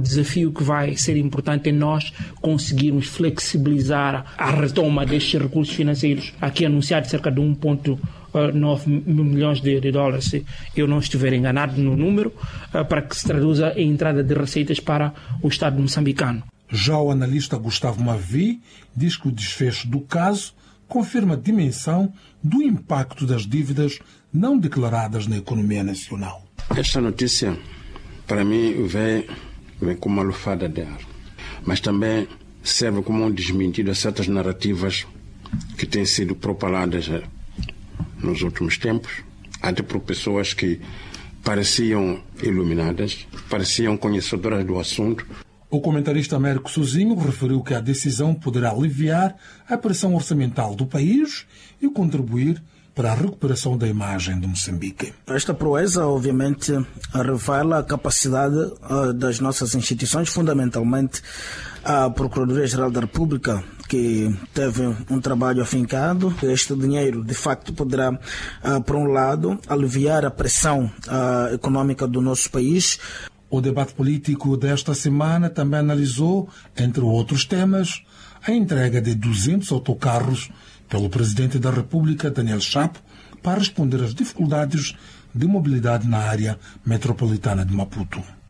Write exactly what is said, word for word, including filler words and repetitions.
desafio que vai ser importante é nós conseguirmos flexibilizar a retoma destes recursos financeiros, aqui anunciado cerca de um vírgula nove milhões de, de dólares, se eu não estiver enganado no número, para que se traduza em entrada de receitas para o Estado moçambicano. Já o analista Gustavo Mavi diz que o desfecho do caso confirma a dimensão do impacto das dívidas não declaradas na economia nacional. Esta notícia, para mim, vem, vem como uma lufada de ar, mas também serve como um desmentido a certas narrativas que têm sido propaladas nos últimos tempos, até por pessoas que pareciam iluminadas, pareciam conhecedoras do assunto. O comentarista Américo Sozinho referiu que a decisão poderá aliviar a pressão orçamental do país e contribuir para a recuperação da imagem de Moçambique. Esta proeza, obviamente, revela a capacidade uh, das nossas instituições, fundamentalmente a Procuradoria-Geral da República, que teve um trabalho afincado. Este dinheiro, de facto, poderá, uh, por um lado, aliviar a pressão uh, econômica do nosso país. O debate político desta semana também analisou, entre outros temas, a entrega de duzentos autocarros pelo Presidente da República, Daniel Chapo, para responder às dificuldades de mobilidade na área metropolitana de Maputo.